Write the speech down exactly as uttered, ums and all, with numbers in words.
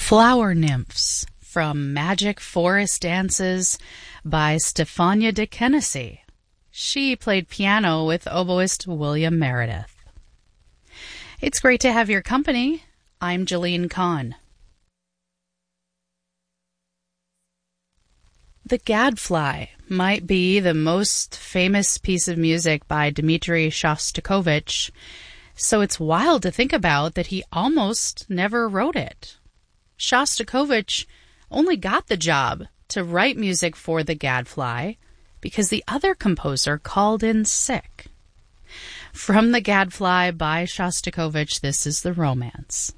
Flower Nymphs from Magic Forest Dances by Stefania de Kennedy. She played piano with oboist William Meredith. It's great to have your company. I'm Jeline Kahn. The Gadfly might be the most famous piece of music by Dmitri Shostakovich, so it's wild to think about that he almost never wrote it. Shostakovich only got the job to write music for The Gadfly because the other composer called in sick. From The Gadfly by Shostakovich, this is The Romance.